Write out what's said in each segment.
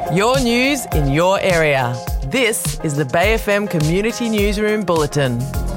Your news in your area. This is the Bay FM Community Newsroom Bulletin.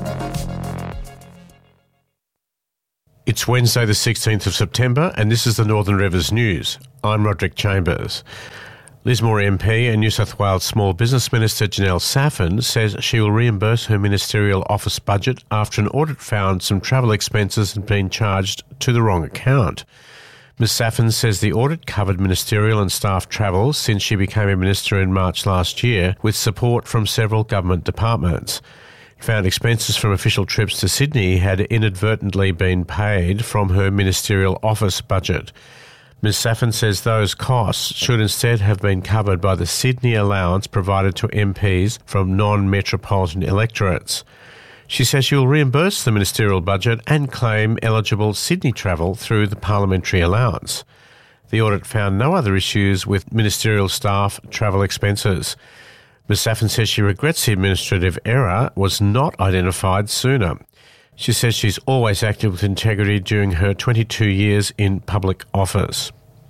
It's Wednesday the 16th of September and this is the Northern Rivers News. I'm Roderick Chambers. Lismore MP and New South Wales Small Business Minister Janelle Saffin says she will reimburse her ministerial office budget after an audit found some travel expenses had been charged to the wrong account. Ms Saffin says the audit covered ministerial and staff travel since she became a minister in March last year, with support from several government departments. It found expenses from official trips to Sydney had inadvertently been paid from her ministerial office budget. Ms Saffin says those costs should instead have been covered by the Sydney allowance provided to MPs from non-metropolitan electorates. She says she will reimburse the ministerial budget and claim eligible Sydney travel through the parliamentary allowance. The audit found no other issues with ministerial staff travel expenses. Ms Saffin says she regrets the administrative error was not identified sooner. She says she's always acted with integrity during her 22 years in public office.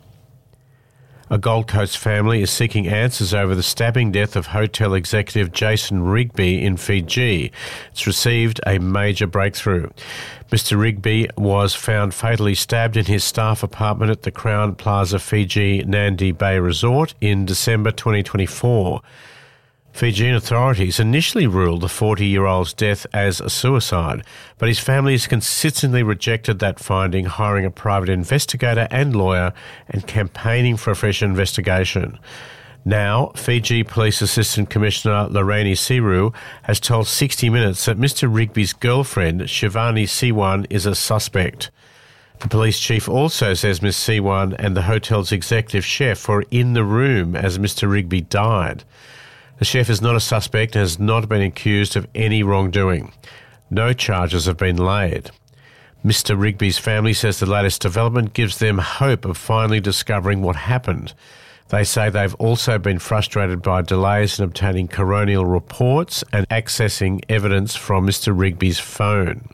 A Gold Coast family is seeking answers over the stabbing death of hotel executive Jason Rigby in Fiji. It's received a major breakthrough. Mr Rigby was found fatally stabbed in his staff apartment at the Crown Plaza Fiji Nandi Bay Resort in December 2024. Fijian authorities initially ruled the 40-year-old's death as a suicide, but his family has consistently rejected that finding, hiring a private investigator and lawyer and campaigning for a fresh investigation. Now, Fiji Police Assistant Commissioner Lorraine Siru has told 60 Minutes that Mr Rigby's girlfriend, Shivani Siwan, is a suspect. The police chief also says Ms Siwan and the hotel's executive chef were in the room as Mr Rigby died. The chef is not a suspect and has not been accused of any wrongdoing. No charges have been laid. Mr Rigby's family says the latest development gives them hope of finally discovering what happened. They say they've also been frustrated by delays in obtaining coronial reports and accessing evidence from Mr Rigby's phone.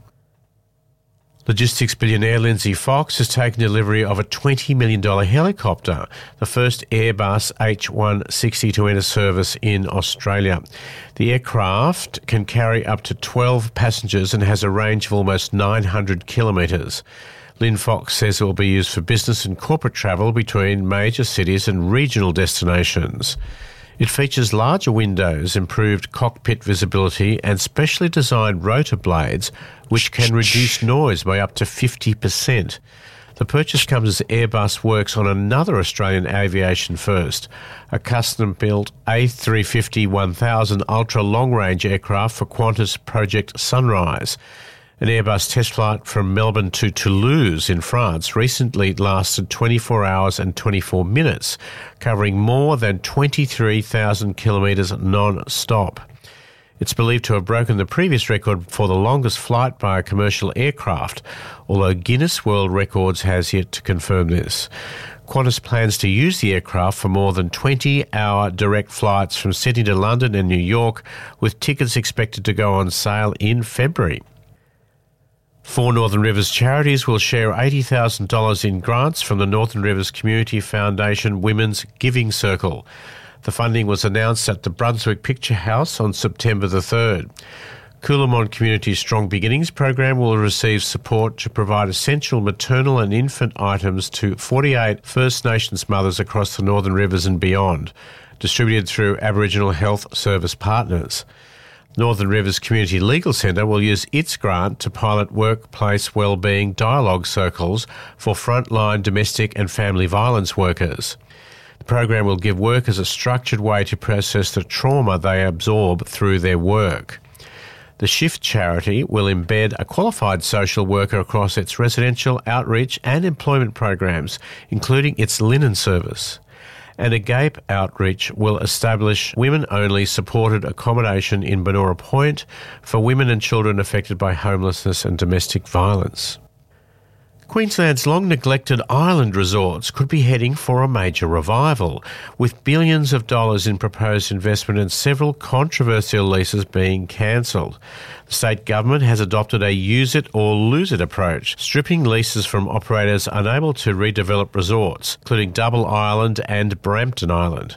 Logistics billionaire Lindsay Fox has taken delivery of a $20 million helicopter, the first Airbus H160 to enter service in Australia. The aircraft can carry up to 12 passengers and has a range of almost 900 kilometres. Lynn Fox says it will be used for business and corporate travel between major cities and regional destinations. It features larger windows, improved cockpit visibility and specially designed rotor blades which can reduce noise by up to 50%. The purchase comes as Airbus works on another Australian aviation first, a custom-built A350-1000 ultra-long-range aircraft for Qantas Project Sunrise. An Airbus test flight from Melbourne to Toulouse in France recently lasted 24 hours and 24 minutes, covering more than 23,000 kilometres non-stop. It's believed to have broken the previous record for the longest flight by a commercial aircraft, although Guinness World Records has yet to confirm this. Qantas plans to use the aircraft for more than 20-hour direct flights from Sydney to London and New York, with tickets expected to go on sale in February. 4 Northern Rivers charities will share $80,000 in grants from the Northern Rivers Community Foundation Women's Giving Circle. The funding was announced at the Brunswick Picture House on September the 3rd. Coolamon Community Strong Beginnings program will receive support to provide essential maternal and infant items to 48 First Nations mothers across the Northern Rivers and beyond, distributed through Aboriginal Health Service partners. Northern Rivers Community Legal Centre will use its grant to pilot workplace wellbeing dialogue circles for frontline domestic and family violence workers. The program will give workers a structured way to process the trauma they absorb through their work. The Shift charity will embed a qualified social worker across its residential, outreach and employment programs, including its linen service. And Agape Outreach will establish women-only supported accommodation in Benora Point for women and children affected by homelessness and domestic violence. Queensland's long-neglected island resorts could be heading for a major revival, with billions of dollars in proposed investment and several controversial leases being cancelled. The state government has adopted a use-it-or-lose-it approach, stripping leases from operators unable to redevelop resorts, including Double Island and Brampton Island.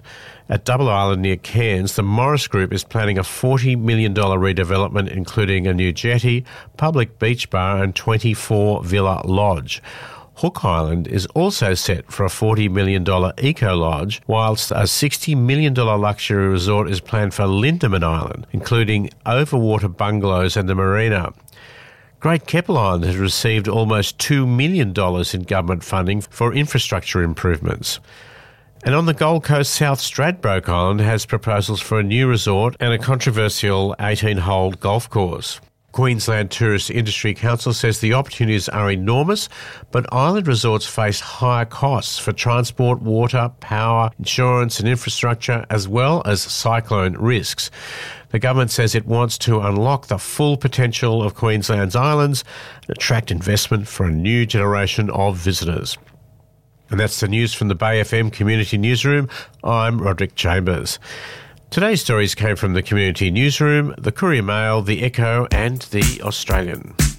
At Double Island near Cairns, the Morris Group is planning a $40 million redevelopment, including a new jetty, public beach bar and 24-villa lodge. Hook Island is also set for a $40 million eco-lodge, whilst a $60 million luxury resort is planned for Lindeman Island, including overwater bungalows and the marina. Great Keppel Island has received almost $2 million in government funding for infrastructure improvements. And on the Gold Coast, South Stradbroke Island has proposals for a new resort and a controversial 18-hole golf course. Queensland Tourist Industry Council says the opportunities are enormous, but island resorts face higher costs for transport, water, power, insurance and infrastructure, as well as cyclone risks. The government says it wants to unlock the full potential of Queensland's islands and attract investment for a new generation of visitors. And that's the news from the Bay FM Community Newsroom. I'm Roderick Chambers. Today's stories came from the Community Newsroom, the Courier Mail, the Echo and the Australian.